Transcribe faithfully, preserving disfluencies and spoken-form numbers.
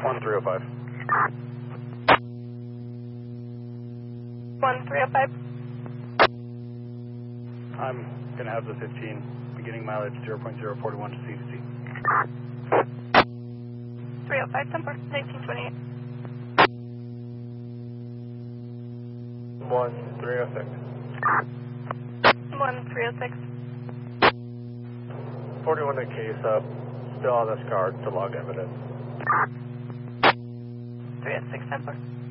one three oh five. one three oh five. I'm going to have the fifteen, beginning mileage zero point zero four one to C to C. three oh five, ten four, nineteen twenty-eight. one three oh six. one three oh six. forty-one to case up, still on this card to log evidence. three oh six, ten four.